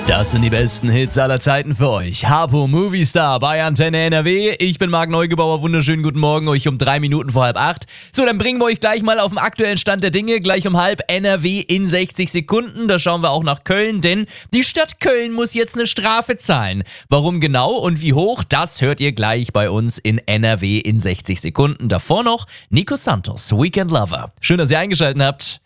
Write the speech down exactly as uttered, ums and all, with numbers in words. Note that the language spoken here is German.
Das sind die besten Hits aller Zeiten für euch. Harpo Movistar bei Antenne N R W. Ich bin Marc Neugebauer. Wunderschönen guten Morgen, euch um drei Minuten vor halb acht. So, dann bringen wir euch gleich mal auf den aktuellen Stand der Dinge. Gleich um halb N R W in sechzig Sekunden. Da schauen wir auch nach Köln, denn die Stadt Köln muss jetzt eine Strafe zahlen. Warum genau und wie hoch, das hört ihr gleich bei uns in N R W in sechzig Sekunden. Davor noch Nico Santos, Weekend Lover. Schön, dass ihr eingeschaltet habt.